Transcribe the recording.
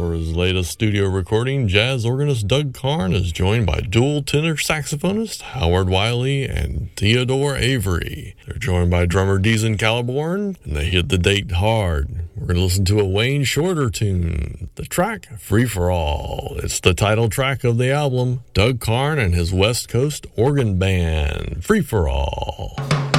For his latest studio recording, jazz organist Doug Karn is joined by dual tenor saxophonist Howard Wiley and Theodore Avery. They're joined by drummer Deason Caliborn, and they hit the date hard. We're going to listen to a Wayne Shorter tune, the track Free for All. It's the title track of the album, Doug Karn and his West Coast Organ Band, Free for All.